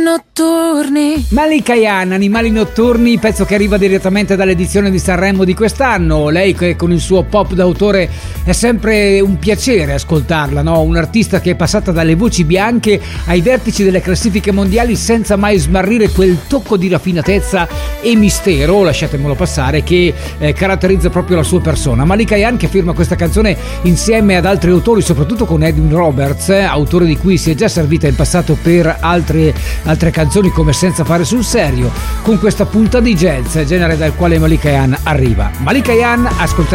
Notturni. Malika Ayane, Animali Notturni, pezzo che arriva direttamente dall'edizione di Sanremo di quest'anno. Lei che con il suo pop d'autore è sempre un piacere ascoltarla, no? Un'artista che è passata dalle voci bianche ai vertici delle classifiche mondiali senza mai smarrire quel tocco di raffinatezza e mistero, lasciatemelo passare, che caratterizza proprio la sua persona. Malika Ayane che firma questa canzone insieme ad altri autori, soprattutto con Edwin Roberts, autore di cui si è già servita in passato per altre canzoni come Senza fare sul serio, con questa punta di jazz, genere dal quale Malika Ayane arriva. Malika Ayane, ascoltate